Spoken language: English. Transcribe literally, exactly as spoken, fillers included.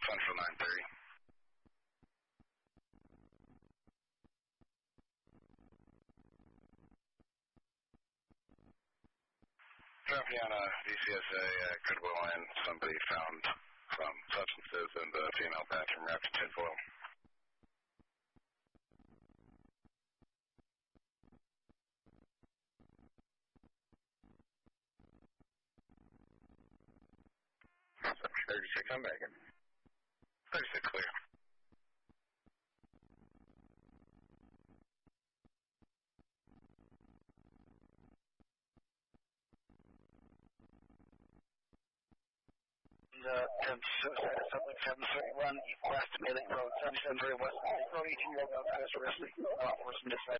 Central nine thirty. Dropping on a D C S A at Goodwill Inn. Somebody found some substances in the female bathroom wrapped in tinfoil. thirty-six, I'm back in. thirty-six, clear. Uh, seven thirty-one, West Atlantic Road, seventy-seven thirty West Atlantic Road, eighteen year old West Wrestling, law enforcement dispatch.